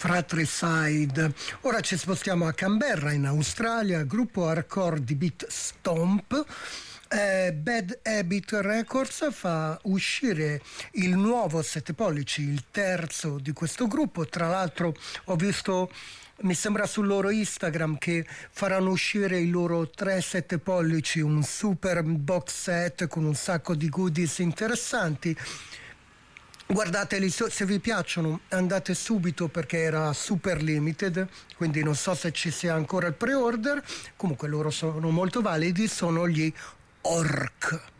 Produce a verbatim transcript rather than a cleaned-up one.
Fratricide. Ora ci spostiamo a Canberra in Australia, gruppo hardcore di beat Stomp. Eh, Bad Habit Records fa uscire il nuovo sette pollici, il terzo di questo gruppo. Tra l'altro ho visto, mi sembra sul loro Instagram, che faranno uscire i loro tre sette pollici, un super box set con un sacco di goodies interessanti. Guardateli, se vi piacciono andate subito perché era super limited, quindi non so se ci sia ancora il pre-order. Comunque loro sono molto validi, sono gli Orc.